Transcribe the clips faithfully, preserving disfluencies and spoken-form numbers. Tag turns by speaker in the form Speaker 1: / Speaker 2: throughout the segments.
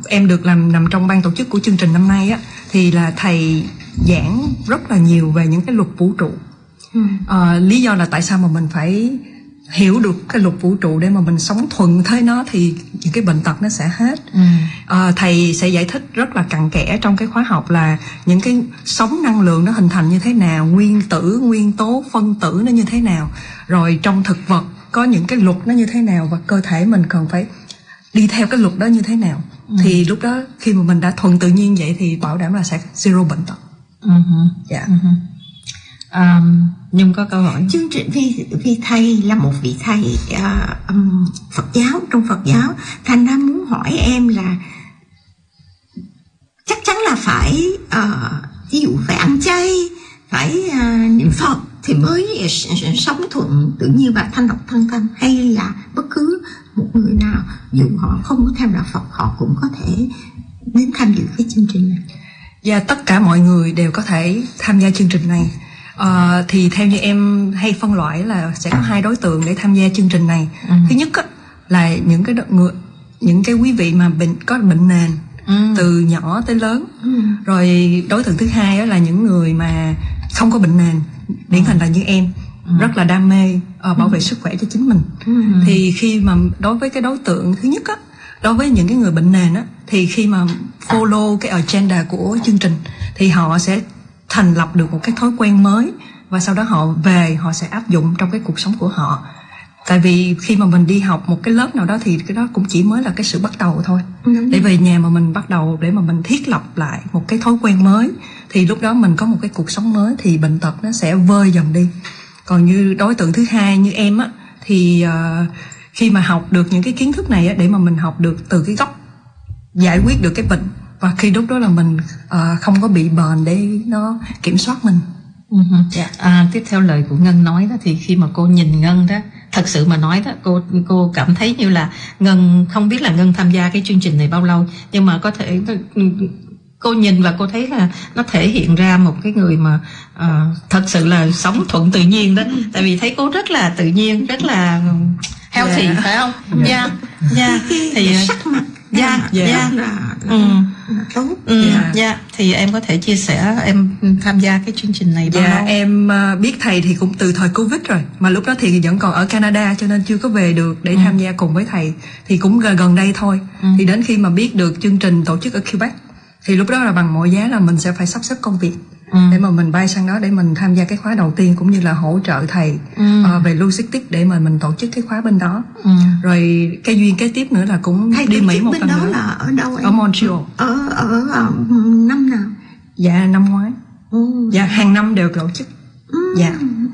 Speaker 1: em được làm nằm trong ban tổ chức của chương trình năm nay á, thì là thầy giảng rất là nhiều về những cái luật vũ trụ. Ừ. À, lý do là tại sao mà mình phải hiểu được cái luật vũ trụ để mà mình sống thuận với nó thì những cái bệnh tật nó sẽ hết. Ừ. À, thầy sẽ giải thích rất là cặn kẽ trong cái khóa học là những cái sóng năng lượng nó hình thành như thế nào, nguyên tử, nguyên tố, phân tử nó như thế nào, rồi trong thực vật có những cái luật nó như thế nào và cơ thể mình cần phải đi theo cái luật đó như thế nào. Ừ. Thì lúc đó khi mà mình đã thuận tự nhiên vậy thì bảo đảm là sẽ zero bệnh tật.
Speaker 2: Ừ.
Speaker 1: Dạ.
Speaker 2: Ừ. Um, Nhung có câu hỏi.
Speaker 3: Chương trình vì vì thầy là một vị thầy uh, um, Phật giáo, trong Phật giáo, thành ra muốn hỏi em là chắc chắn là phải uh, ví dụ phải ăn chay, phải uh, niệm Phật thì mới sống thuận tự nhiên và thanh lọc thân tâm, hay là bất cứ một người nào dù họ không có theo đạo Phật họ cũng có thể đến tham dự cái chương trình này?
Speaker 1: Dạ, tất cả mọi người đều có thể tham gia chương trình này. Uh, thì theo như em hay phân loại là sẽ có hai đối tượng để tham gia chương trình này. Ừ. Thứ nhất á, là những cái người, những cái quý vị mà bệnh có bệnh nền, ừ. từ nhỏ tới lớn. Ừ. Rồi đối tượng thứ hai á, là những người mà không có bệnh nền, điển hình là như em, ừ. rất là đam mê uh, bảo vệ ừ. sức khỏe cho chính mình. Ừ. Thì khi mà đối với cái đối tượng thứ nhất á, đối với những cái người bệnh nền á, thì khi mà follow cái agenda của chương trình thì họ sẽ thành lập được một cái thói quen mới và sau đó họ về họ sẽ áp dụng trong cái cuộc sống của họ. Tại vì khi mà mình đi học một cái lớp nào đó thì cái đó cũng chỉ mới là cái sự bắt đầu thôi. Ừ. Để về nhà mà mình bắt đầu để mà mình thiết lập lại một cái thói quen mới thì lúc đó mình có một cái cuộc sống mới thì bệnh tật nó sẽ vơi dần đi. Còn như đối tượng thứ hai như em á thì uh, khi mà học được những cái kiến thức này á, để mà mình học được từ cái gốc giải quyết được cái bệnh, và khi lúc đó là mình uh, không có bị bền để nó kiểm soát mình.
Speaker 2: Uh-huh. Yeah. À, tiếp theo lời của Ngân nói đó, thì khi mà cô nhìn Ngân đó, thật sự mà nói đó, cô cô cảm thấy như là Ngân, không biết là Ngân tham gia cái chương trình này bao lâu, nhưng mà có thể cô nhìn và cô thấy là nó thể hiện ra một cái người mà uh, thật sự là sống thuận tự nhiên đó. Tại vì thấy cô rất là tự nhiên, rất là healthy, yeah. phải không? Dạ, dạ. Thì dạ, dạ, ừ, tốt. Ừ, dạ. dạ. Thì em có thể chia sẻ em tham gia cái chương trình này bao
Speaker 1: dạ,
Speaker 2: lâu?
Speaker 1: Em uh, biết thầy thì cũng từ thời Covid rồi, mà lúc đó thì vẫn còn ở Canada cho nên chưa có về được để ừ. tham gia cùng với thầy. Thì cũng gần gần đây thôi. Ừ. Thì đến khi mà biết được chương trình tổ chức ở Quebec thì lúc đó là bằng mọi giá là mình sẽ phải sắp xếp công việc ừ. để mà mình bay sang đó để mình tham gia cái khóa đầu tiên, cũng như là hỗ trợ thầy ừ. uh, về logistics để mà mình tổ chức cái khóa bên đó. Ừ. Rồi cái duyên kế tiếp nữa là cũng
Speaker 3: thầy
Speaker 1: đi Mỹ một lần nữa.
Speaker 3: Là ở đâu em?
Speaker 1: Ở Montreal.
Speaker 3: Ở, ở, ở năm nào?
Speaker 1: Dạ, năm ngoái. Ừ. Dạ, hàng năm đều tổ chức. Ừ. Dạ.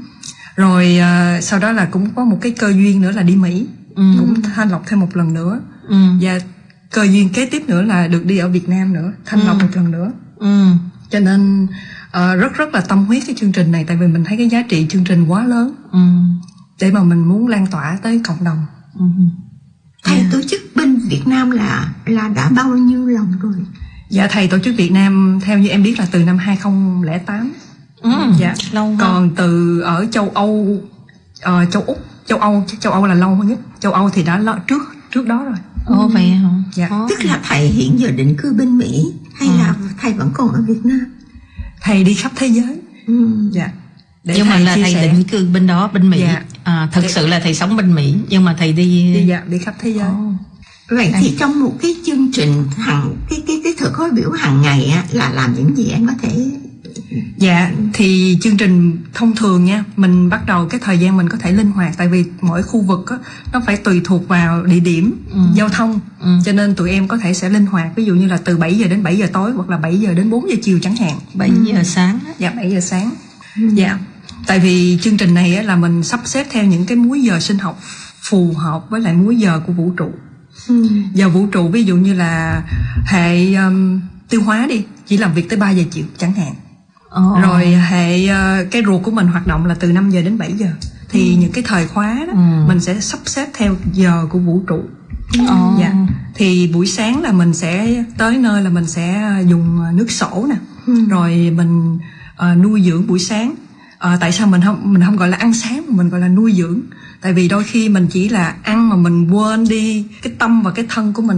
Speaker 1: Rồi uh, sau đó là cũng có một cái cơ duyên nữa là đi Mỹ. Ừ. Cũng thanh lọc thêm một lần nữa. Ừ. Và cơ duyên kế tiếp nữa là được đi ở Việt Nam nữa, thanh lọc ừ. một lần nữa. Ừ. Cho nên uh, rất rất là tâm huyết cái chương trình này, tại vì mình thấy cái giá trị chương trình quá lớn ừ. để mà mình muốn lan tỏa tới cộng đồng. Ừ.
Speaker 3: Thầy yeah. tổ chức bên Việt Nam là là đã bao nhiêu lần rồi?
Speaker 1: Dạ, thầy tổ chức Việt Nam theo như em biết là từ năm hai không không tám. Ừ. Dạ, lâu. Còn từ ở châu Âu, uh, châu Úc, châu Âu, châu Âu là lâu nhất. Châu Âu thì đã lo, trước trước đó rồi.
Speaker 2: Ồ, vậy hả?
Speaker 1: Dạ.
Speaker 3: Tức là thầy hiện giờ định cư bên Mỹ hay ừ. là thầy vẫn còn ở Việt Nam?
Speaker 1: Thầy đi khắp thế giới. Ừ. Dạ.
Speaker 2: Để nhưng mà là thầy sẻ. định cư bên đó, bên Mỹ. Dạ. À, thật để... sự là thầy sống bên Mỹ, nhưng mà thầy đi
Speaker 1: đi dạ, đi khắp thế giới.
Speaker 3: Oh. Vậy Đây. thì trong một cái chương trình hàng cái cái cái thời khóa biểu hàng ngày á là làm những gì em có thể?
Speaker 1: Dạ, thì chương trình thông thường nha, mình bắt đầu cái thời gian mình có thể linh hoạt, tại vì mỗi khu vực á nó phải tùy thuộc vào địa điểm ừ. giao thông, ừ. cho nên tụi em có thể sẽ linh hoạt, ví dụ như là từ bảy giờ đến bảy giờ tối, hoặc là bảy giờ đến bốn giờ chiều chẳng hạn.
Speaker 2: bảy giờ sáng.
Speaker 1: Dạ, bảy giờ sáng. Ừ. Dạ. Tại vì chương trình này á là mình sắp xếp theo những cái múi giờ sinh học phù hợp với lại múi giờ của vũ trụ. Ừ. Giờ vũ trụ ví dụ như là hệ um, tiêu hóa đi, chỉ làm việc tới ba giờ chiều chẳng hạn. Oh. Rồi hệ uh, cái ruột của mình hoạt động là từ năm giờ đến bảy giờ. Thì ừ. những cái thời khóa đó ừ. mình sẽ sắp xếp theo giờ của vũ trụ. Oh. Dạ. Thì buổi sáng là mình sẽ tới nơi là mình sẽ dùng nước sổ nè. Ừ. Rồi mình uh, nuôi dưỡng buổi sáng. Uh, tại sao mình không mình không gọi là ăn sáng mà mình gọi là nuôi dưỡng? Tại vì đôi khi mình chỉ là ăn mà mình quên đi cái tâm và cái thân của mình.